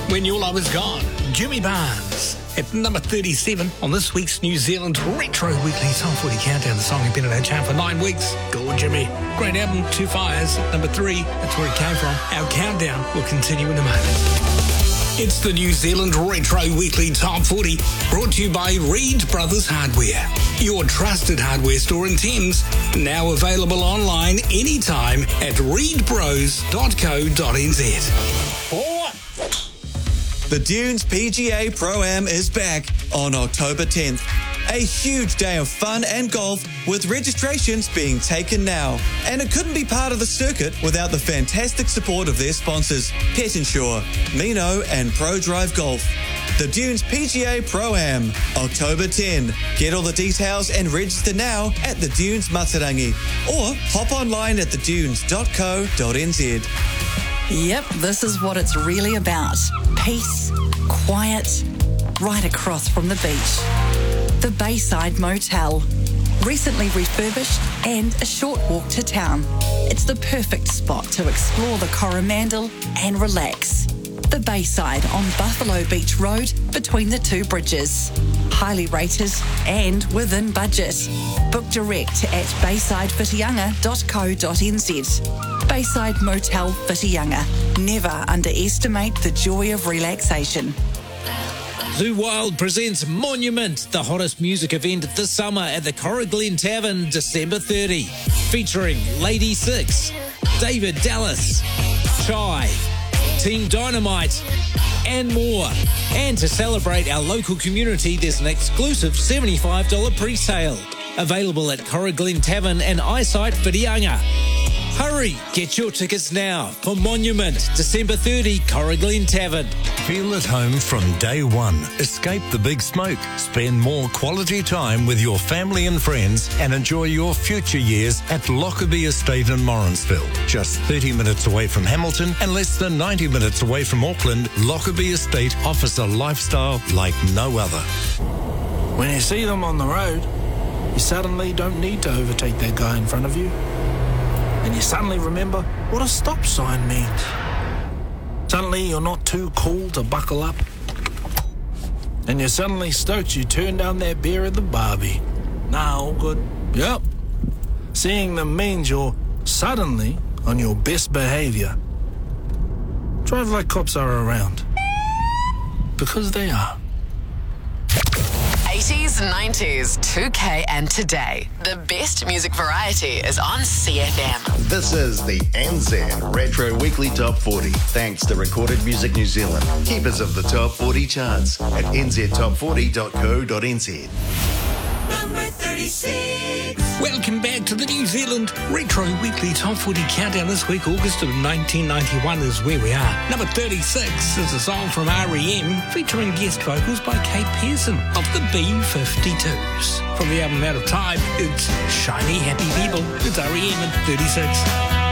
When Your Love Is Gone, Jimmy Barnes. At number 37 on this week's New Zealand Retro Weekly Top 40 Countdown. The song had been in our chart for 9 weeks. Go on, Jimmy. Great album, Two Fires, number 3. That's where it came from. Our countdown will continue in a moment. It's the New Zealand Retro Weekly Top 40, brought to you by Reed Brothers Hardware, your trusted hardware store in Thames, now available online anytime at reedbros.co.nz. 4. The Dunes PGA Pro-Am is back on October 10th. A huge day of fun and golf with registrations being taken now. And it couldn't be part of the circuit without the fantastic support of their sponsors, Pet Insure, Mino and Pro Drive Golf. The Dunes PGA Pro-Am, October 10. Get all the details and register now at the Dunes Matarangi or hop online at thedunes.co.nz. Yep, this is what it's really about. Peace, quiet, right across from the beach. The Bayside Motel. Recently refurbished and a short walk to town. It's the perfect spot to explore the Coromandel and relax. The Bayside on Buffalo Beach Road between the two bridges. Highly rated and within budget. Book direct at baysidewhitianga.co.nz. Bayside Motel Whitianga. Never underestimate the joy of relaxation. Zoo Wild presents Monument, the hottest music event this summer at the Corriglen Tavern, December 30. Featuring Lady Six, David Dallas, Chai, Team Dynamite, and more. And to celebrate our local community, there's an exclusive $75 pre-sale. Available at Corriglen Tavern and Eyesight Whitianga. Hurry, get your tickets now for Monument, December 30, Corriglen Tavern. Feel at home from day one. Escape the big smoke. Spend more quality time with your family and friends and enjoy your future years at Lockerbie Estate in Morrinsville. Just 30 minutes away from Hamilton and less than 90 minutes away from Auckland, Lockerbie Estate offers a lifestyle like no other. When you see them on the road, you suddenly don't need to overtake that guy in front of you. And you suddenly remember what a stop sign means. Suddenly you're not too cool to buckle up. And you're suddenly stoked you turned down that beer at the Barbie. Nah, all good. Yep. Seeing them means you're suddenly on your best behaviour. Drive like cops are around. Because they are. 80s, 90s, 2K and today. The best music variety is on CFM. This is the NZ Retro Weekly Top 40. Thanks to Recorded Music New Zealand, keepers of the Top 40 charts at nztop40.co.nz. Number 36. Welcome back to the New Zealand Retro Weekly Top 40 Countdown. This week, August of 1991 is where we are. Number 36 is a song from R.E.M. featuring guest vocals by Kate Pearson of the B-52s. From the album Out of Time, it's Shiny Happy People. It's R.E.M. at 36.